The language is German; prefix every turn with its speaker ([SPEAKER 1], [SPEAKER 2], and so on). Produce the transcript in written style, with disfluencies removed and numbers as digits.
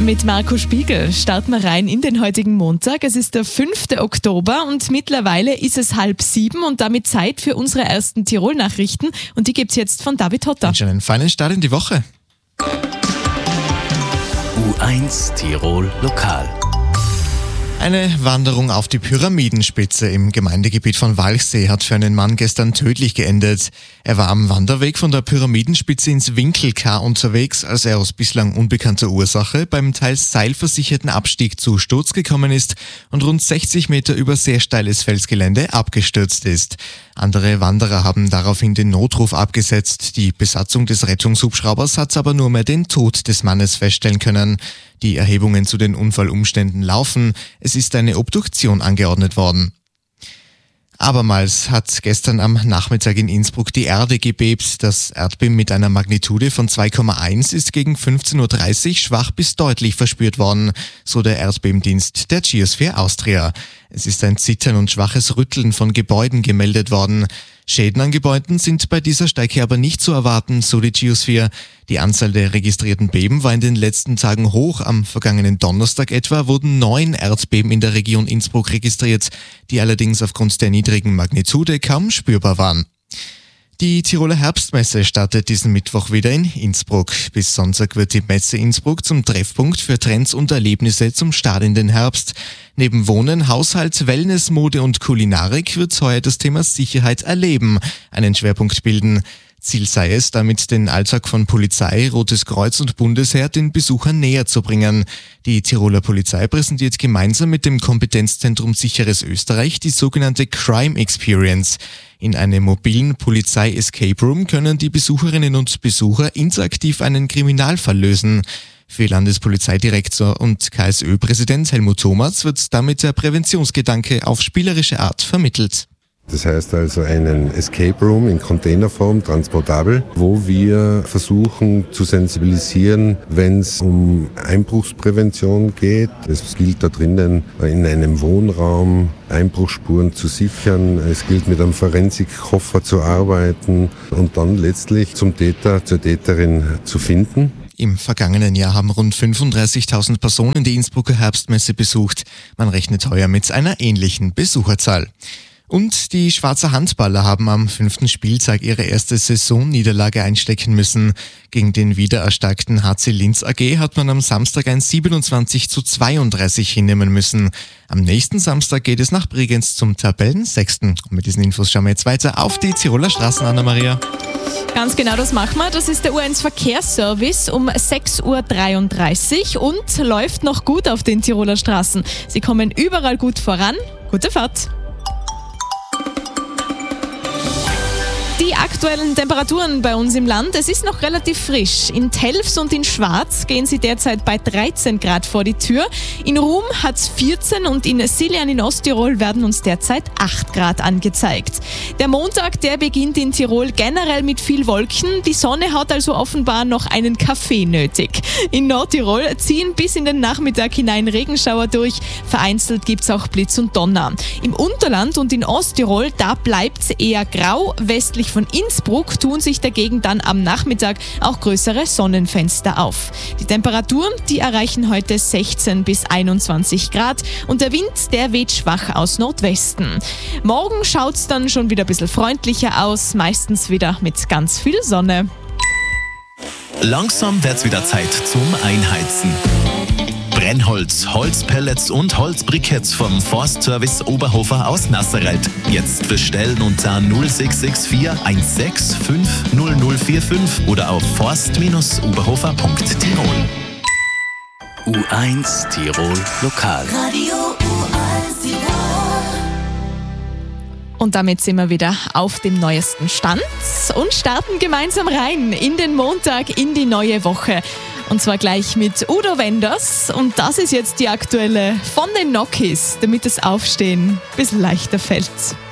[SPEAKER 1] Mit Marco Spiegel starten wir rein in den heutigen Montag. Es ist der 5. Oktober und mittlerweile ist es 6:30 und damit Zeit für unsere ersten Tirol-Nachrichten. Und die gibt's jetzt von David Hotter.
[SPEAKER 2] Schon einen feinen Start in die Woche.
[SPEAKER 3] U1 Tirol Lokal.
[SPEAKER 2] Eine Wanderung auf die Pyramidenspitze im Gemeindegebiet von Walchsee hat für einen Mann gestern tödlich geendet. Er war am Wanderweg von der Pyramidenspitze ins Winkelkar unterwegs, als er aus bislang unbekannter Ursache beim teils seilversicherten Abstieg zu Sturz gekommen ist und rund 60 Meter über sehr steiles Felsgelände abgestürzt ist. Andere Wanderer haben daraufhin den Notruf abgesetzt. Die Besatzung des Rettungshubschraubers hat aber nur mehr den Tod des Mannes feststellen können. Die Erhebungen zu den Unfallumständen laufen. Es ist eine Obduktion angeordnet worden. Abermals hat gestern am Nachmittag in Innsbruck die Erde gebebt. Das Erdbeben mit einer Magnitude von 2,1 ist gegen 15.30 Uhr schwach bis deutlich verspürt worden, so der Erdbebendienst der Geosphere Austria. Es ist ein Zittern und schwaches Rütteln von Gebäuden gemeldet worden. Schäden an Gebäuden sind bei dieser Stärke aber nicht zu erwarten, so die Geosphere. Die Anzahl der registrierten Beben war in den letzten Tagen hoch. Am vergangenen Donnerstag etwa wurden 9 Erdbeben in der Region Innsbruck registriert, die allerdings aufgrund der niedrigen Magnitude kaum spürbar waren. Die Tiroler Herbstmesse startet diesen Mittwoch wieder in Innsbruck. Bis Sonntag wird die Messe Innsbruck zum Treffpunkt für Trends und Erlebnisse zum Start in den Herbst. Neben Wohnen, Haushalt, Wellness, Mode und Kulinarik wird heuer das Thema Sicherheit erleben einen Schwerpunkt bilden. Ziel sei es, damit den Alltag von Polizei, Rotes Kreuz und Bundesheer den Besuchern näher zu bringen. Die Tiroler Polizei präsentiert gemeinsam mit dem Kompetenzzentrum Sicheres Österreich die sogenannte Crime Experience. In einem mobilen Polizei-Escape Room können die Besucherinnen und Besucher interaktiv einen Kriminalfall lösen. Für Landespolizeidirektor und KSÖ-Präsident Helmut Thomas wird damit der Präventionsgedanke auf spielerische Art vermittelt.
[SPEAKER 4] Das heißt also einen Escape Room in Containerform, transportabel, wo wir versuchen zu sensibilisieren, wenn es um Einbruchsprävention geht. Es gilt da drinnen, in einem Wohnraum Einbruchsspuren zu sichern. Es gilt, mit einem Forensikkoffer zu arbeiten und dann letztlich zum Täter, zur Täterin zu finden.
[SPEAKER 2] Im vergangenen Jahr haben rund 35.000 Personen die Innsbrucker Herbstmesse besucht. Man rechnet heuer mit einer ähnlichen Besucherzahl. Und die Schwarzer Handballer haben am 5. Spieltag ihre erste Saisonniederlage einstecken müssen. Gegen den wiedererstarkten HC Linz AG hat man am Samstag ein 27:32 hinnehmen müssen. Am nächsten Samstag geht es nach Bregenz zum Tabellensechsten. Und mit diesen Infos schauen wir jetzt weiter auf die Tiroler Straßen, Anna-Maria.
[SPEAKER 1] Ganz genau, das machen wir. Das ist der U1 Verkehrsservice um 6:33 Uhr und läuft noch gut auf den Tiroler Straßen. Sie kommen überall gut voran. Gute Fahrt! Die aktuellen Temperaturen bei uns im Land, es ist noch relativ frisch. In Telfs und in Schwarz gehen sie derzeit bei 13 Grad vor die Tür. In Rum hat es 14 und in Siljan in Osttirol werden uns derzeit 8 Grad angezeigt. Der Montag, der beginnt in Tirol generell mit viel Wolken. Die Sonne hat also offenbar noch einen Kaffee nötig. In Nordtirol ziehen bis in den Nachmittag hinein Regenschauer durch. Vereinzelt gibt es auch Blitz und Donner. Im Unterland und in Osttirol, da bleibt es eher grau. Westlich von Innsbruck tun sich dagegen dann am Nachmittag auch größere Sonnenfenster auf. Die Temperaturen, die erreichen heute 16 bis 21 Grad und der Wind, der weht schwach aus Nordwesten. Morgen schaut es dann schon wieder ein bisschen freundlicher aus, meistens wieder mit ganz viel Sonne.
[SPEAKER 3] Langsam wird's wieder Zeit zum Einheizen. Brennholz, Holzpellets und Holzbriketts vom Forstservice Oberhofer aus Nasserreit. Jetzt bestellen unter 0664 165 0045 oder auf forst-oberhofer.tirol. U1 Tirol Lokal.
[SPEAKER 5] Radio U1 Tirol.
[SPEAKER 1] Und damit sind wir wieder auf dem neuesten Stand und starten gemeinsam rein in den Montag, in die neue Woche. Und zwar gleich mit Udo Wenders. Und das ist jetzt die aktuelle von den Nokis, damit das Aufstehen ein bisschen leichter fällt.